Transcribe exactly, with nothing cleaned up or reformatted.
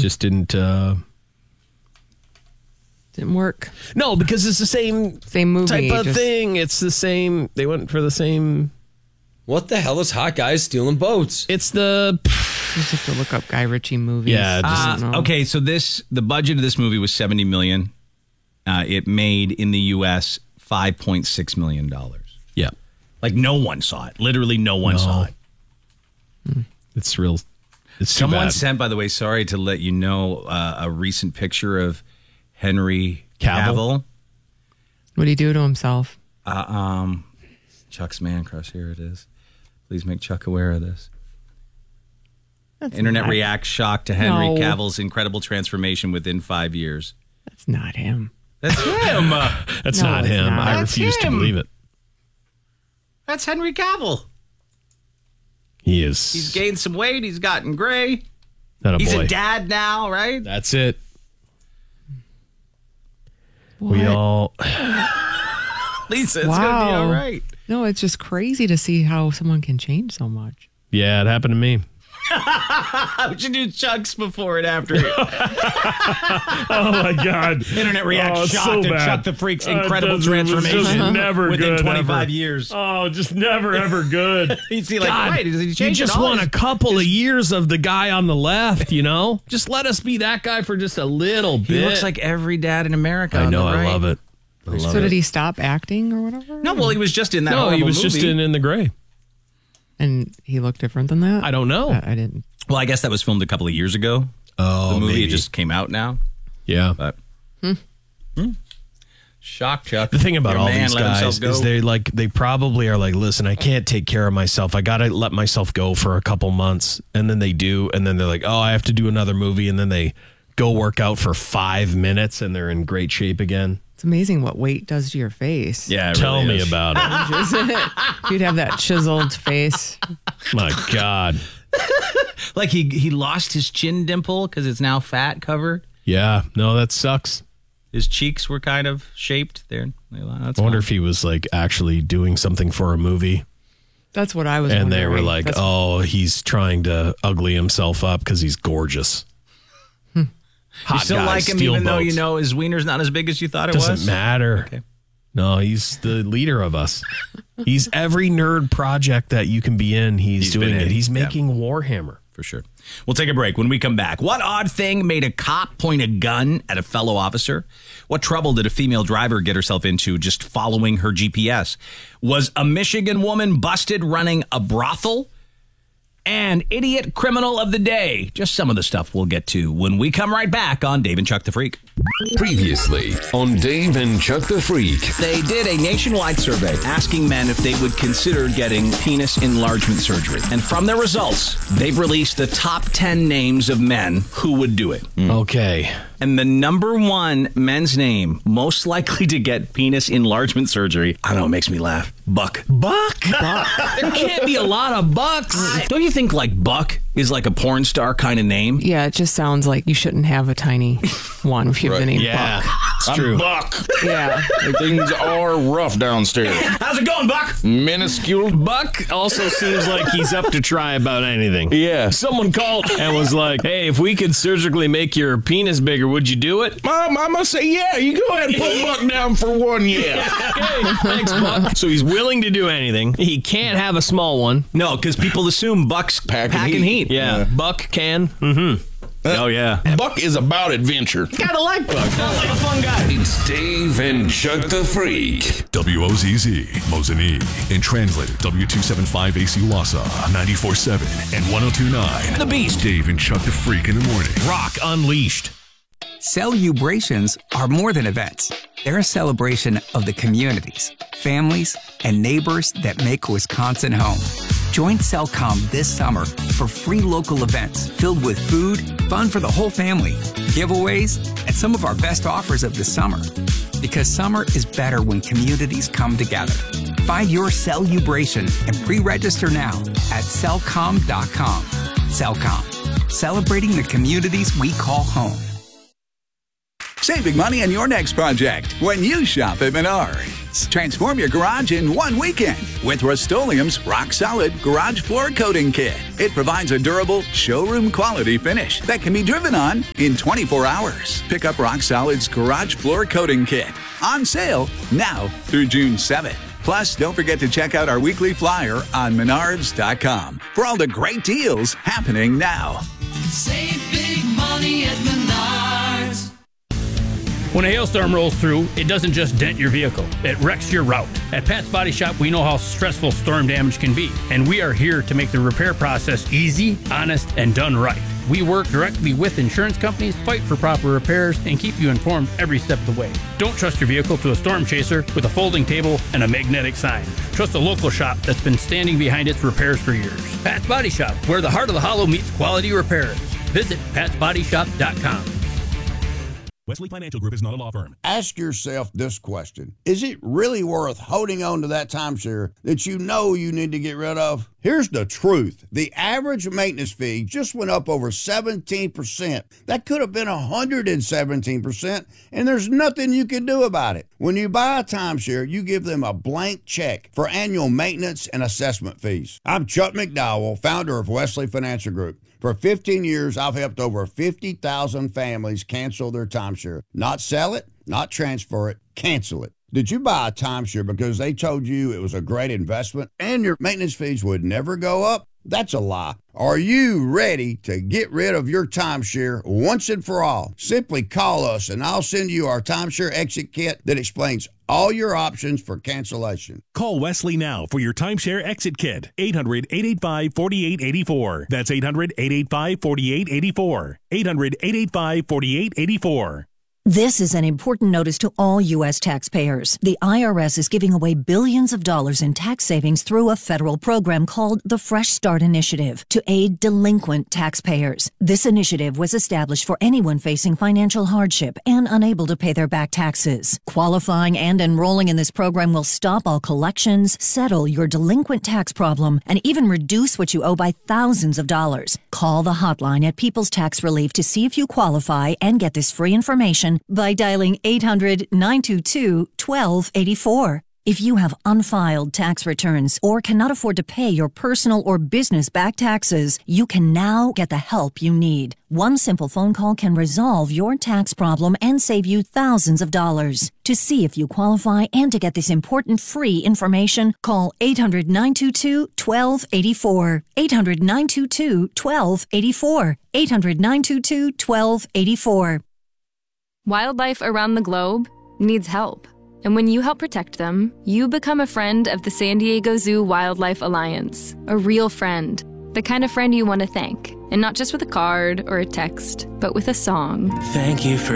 just didn't... Uh, Didn't work. No, because it's the same, same movie, type of just... thing. It's the same. They went for the same... What the hell is hot guys stealing boats? It's the... You just have to look up Guy Ritchie movies. Yeah. Just, uh, okay, so this the budget of this movie was seventy million dollars. Uh, it made in the U S five point six million dollars. Yeah. Like no one saw it. Literally no one no. saw it. It's real... It's Someone sent, by the way, sorry to let you know, uh, a recent picture of Henry Cavill. Cavill? What'd he do to himself? Uh, um, Chuck's man crush. Here it is. Please make Chuck aware of this. That's Internet not... reacts shocked to Henry no. Cavill's incredible transformation within five years. That's not him. That's him. That's no, not him. Not. I That's refuse him. to believe it. That's Henry Cavill. He is. He's gained some weight. He's gotten gray. That a He's boy. a dad now, right? That's it. What? We all... Lisa, it's wow. going to be all right. No, it's just crazy to see how someone can change so much. Yeah, it happened to me. We should do Chuck's before and after. Oh, my God. Internet reacts Oh, shocked so at bad. Chuck the Freak's Uh, incredible it was just transformation never within good, twenty-five ever. years. Oh, just never, ever good. You'd see like, God, right, does he you change just it all? want a couple of years of the guy on the left, you know? Just let us be that guy for just a little He bit. looks like every dad in America. I on know, the I right. love it. I love So it. did he stop acting or whatever? No, well, he was just in that No, he horrible was just movie. in In the Gray. And he looked different than that? I don't know. I, I didn't. Well, I guess that was filmed a couple of years ago. Oh, the movie maybe. it just came out now. Yeah. But hmm. Hmm. Shock, Chuck. The thing about Your all man these let himself guys go. is they like they probably are like, listen, I can't take care of myself. I gotta let myself go for a couple months, and then they do, and then they're like, oh, I have to do another movie, and then they go work out for five minutes, and they're in great shape again. It's amazing what weight does to your face. Yeah, it Tell really me is. about it. You'd have that chiseled face. My God. Like he he lost his chin dimple because it's now fat covered. Yeah. No, that sucks. His cheeks were kind of shaped there. That's I wonder fine. if he was like actually doing something for a movie, That's what I was and they were wondering. like, That's- oh, he's trying to ugly himself up because he's gorgeous. Hmm. Hot You still guys like him steal even though boats. you know his wiener's not as big as you thought it Doesn't was? matter. Okay. No, he's the leader of us. He's every nerd project that you can be in. He's, He's doing been it. in, He's yeah. making Warhammer. For sure. We'll take a break. When we come back, what odd thing made a cop point a gun at a fellow officer? What trouble did a female driver get herself into just following her G P S? Was a Michigan woman busted running a brothel? And idiot criminal of the day. Just some of the stuff we'll get to when we come right back on Dave and Chuck the Freak. Previously on Dave and Chuck the Freak. They did a nationwide survey asking men if they would consider getting penis enlargement surgery. And from their results, they've released the top ten names of men who would do it. Okay. And the number one men's name most likely to get penis enlargement surgery, I don't know, it makes me laugh. Buck. Buck? There can't be a lot of bucks. Don't you think like Buck is like a porn star kind of name? Yeah, it just sounds like you shouldn't have a tiny one if you have the name Yeah, Buck. it's I'm true. Buck. Yeah. Things are rough downstairs. How's it going, Buck? Minuscule. Buck also seems like he's up to try about anything. Yeah. Someone called and was like, hey, if we could surgically make your penis bigger, would you do it? Mom, I'm going to say, yeah, you go ahead and put Buck down for one, yeah. Okay, thanks, Buck. So he's willing to do anything. He can't have a small one. No, because people assume Buck's Packing packing, heat. heat. Yeah, Buck can. Mm-hmm. Oh, yeah. Buck is about adventure. Kind of like Buck. Sounds like a fun guy. It's Dave and Chuck the Freak. W O Z Z, Mosinee, and translated W two seventy-five A C Wausau, ninety-four point seven and one oh two point nine. The Beast. Dave and Chuck the Freak in the morning. Rock Unleashed. Celebrations are more than events. They're a celebration of the communities, families, and neighbors that make Wisconsin home. Join Cellcom this summer for free local events filled with food, fun for the whole family, giveaways, and some of our best offers of the summer. Because summer is better when communities come together. Find your celebration and pre-register now at cellcom dot com. Cellcom, celebrating the communities we call home. Saving money on your next project when you shop at Menards. Transform your garage in one weekend with Rust-Oleum's Rock Solid Garage Floor Coating Kit. It provides a durable, showroom quality finish that can be driven on in twenty-four hours. Pick up Rock Solid's Garage Floor Coating Kit. On sale now through June seventh. Plus, don't forget to check out our weekly flyer on menards dot com for all the great deals happening now. Save big money at Menards. When a hailstorm rolls through, it doesn't just dent your vehicle, it wrecks your route. At Pat's Body Shop, we know how stressful storm damage can be, and we are here to make the repair process easy, honest, and done right. We work directly with insurance companies, fight for proper repairs, and keep you informed every step of the way. Don't trust your vehicle to a storm chaser with a folding table and a magnetic sign. Trust a local shop that's been standing behind its repairs for years. Pat's Body Shop, where the heart of the hollow meets quality repairs. Visit pats body shop dot com. Wesley Financial Group is not a law firm. Ask yourself this question. Is it really worth holding on to that timeshare that you know you need to get rid of? Here's the truth. The average maintenance fee just went up over seventeen percent. That could have been one hundred seventeen percent, and there's nothing you can do about it. When you buy a timeshare, you give them a blank check for annual maintenance and assessment fees. I'm Chuck McDowell, founder of Wesley Financial Group. For fifteen years, I've helped over fifty thousand families cancel their timeshare. Not sell it, not transfer it, cancel it. Did you buy a timeshare because they told you it was a great investment and your maintenance fees would never go up? That's a lie. Are you ready to get rid of your timeshare once and for all? Simply call us and I'll send you our timeshare exit kit that explains all your options for cancellation. Call Wesley now for your timeshare exit kit. eight hundred, eight eight five, four eight eight four. That's eight hundred, eight eight five, four eight eight four. eight hundred, eight eight five, four eight eight four. This is an important notice to all U S taxpayers. The I R S is giving away billions of dollars in tax savings through a federal program called the Fresh Start Initiative to aid delinquent taxpayers. This initiative was established for anyone facing financial hardship and unable to pay their back taxes. Qualifying and enrolling in this program will stop all collections, settle your delinquent tax problem, and even reduce what you owe by thousands of dollars. Call the hotline at People's Tax Relief to see if you qualify and get this free information by dialing eight hundred, nine two two, one two eight four. If you have unfiled tax returns or cannot afford to pay your personal or business back taxes, you can now get the help you need. One simple phone call can resolve your tax problem and save you thousands of dollars. To see if you qualify and to get this important free information, call eight hundred, nine two two, one two eight four. eight hundred, nine two two, one two eight four. eight hundred, nine two two, one two eight four. Wildlife around the globe needs help. And when you help protect them, you become a friend of the San Diego Zoo Wildlife Alliance. A real friend. The kind of friend you want to thank. And not just with a card or a text, but with a song. Thank you for